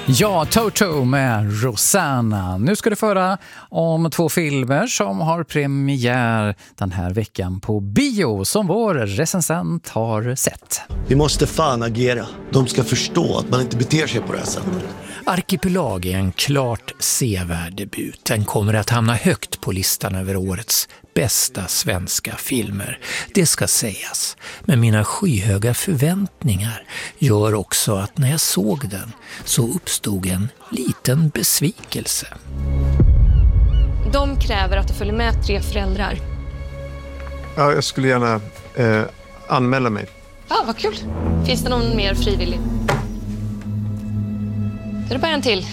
Ja, Toto med Rosanna. Nu ska du föra om 2 filmer som har premiär den här veckan på bio som vår recensent har sett. Vi måste fan agera. De ska förstå att man inte beter sig på det här sättet. Arkipelag är en klart sevärd debut. Den kommer att hamna högt på listan över årets bästa svenska filmer. Det ska sägas. Men mina skyhöga förväntningar gör också att när jag såg den så uppstod en liten besvikelse. De kräver att det följer med 3 föräldrar. Ja, jag skulle gärna anmäla mig. Ja, vad kul. Finns det någon mer frivillig? Då är det bara en till.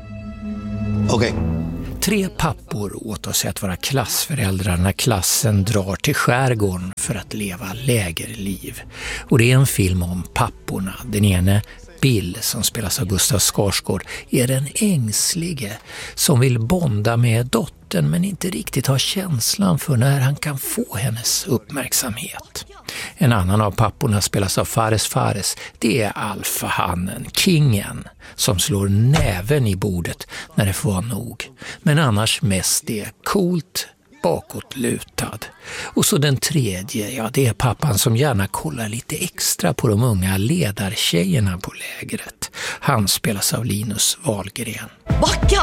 Okej. 3 pappor åtar sig att vara klassföräldrar när klassen drar till skärgården för att leva lägerliv. Och det är en film om papporna. Den ene, Bill, som spelas av Gustav Skarsgård, är den ängslige som vill bonda med dottern men inte riktigt har känslan för när han kan få hennes uppmärksamhet. En annan av papporna spelas av Fares Fares. Det är alfahannen, kingen, som slår näven i bordet när det får vara nog. Men annars mest är coolt, bakåtlutad. Och så den tredje, ja, det är pappan som gärna kollar lite extra på de unga ledartjejerna på lägret. Han spelas av Linus Wahlgren. Backa!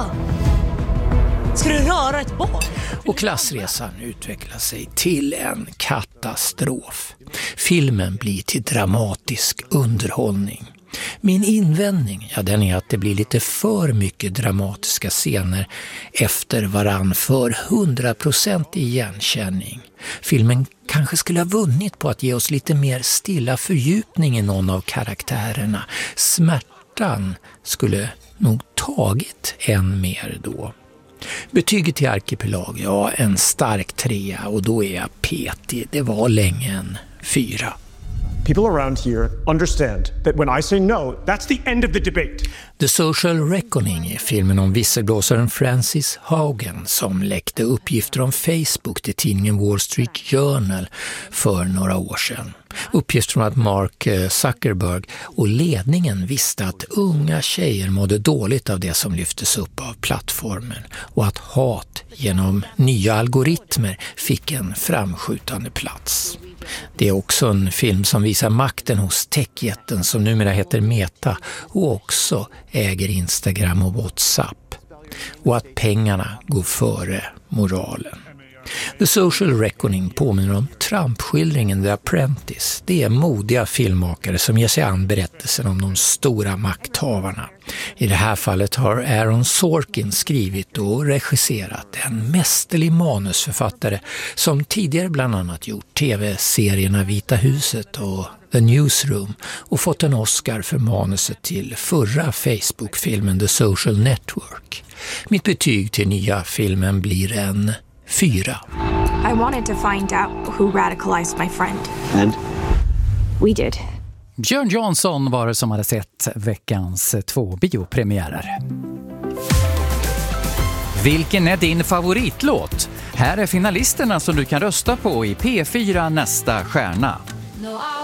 Ska du röra ett barn? Och klassresan utvecklar sig till en katastrof. Filmen blir till dramatisk underhållning. Min invändning, ja, den är att det blir lite för mycket dramatiska scener efter varann för 100% igenkänning. Filmen kanske skulle ha vunnit på att ge oss lite mer stilla fördjupning i någon av karaktärerna. Smärtan skulle nog tagit än mer då. Betyget till Arkipelag, ja, en stark 3, och då är jag petig. Det var länge en 4. People around here understand that when I say no, that's the end of the debate. The Social Reckoning är filmen om visselblåsaren Francis Haugen som läckte uppgifter om Facebook till tidningen Wall Street Journal för några år sedan. Uppgifter om att Mark Zuckerberg och ledningen visste att unga tjejer mådde dåligt av det som lyftes upp av plattformen och att hat genom nya algoritmer fick en framskjutande plats. Det är också en film som visar makten hos techjätten som numera heter Meta och också äger Instagram och WhatsApp. Och att pengarna går före moralen. The Social Reckoning påminner om Trump-skildringen The Apprentice. Det är modiga filmmakare som ger sig an berättelsen om de stora makthavarna. I det här fallet har Aaron Sorkin skrivit och regisserat, en mästerlig manusförfattare som tidigare bland annat gjort tv-serierna Vita huset och The Newsroom och fått en Oscar för manuset till förra Facebook-filmen The Social Network. Mitt betyg till nya filmen blir en 4. I wanted to find out who radicalized my friend. And? We did. Björn Jansson var det som hade sett veckans 2 biopremiärer. Vilken är din favoritlåt? Här är finalisterna som du kan rösta på i P4 Nästa stjärna.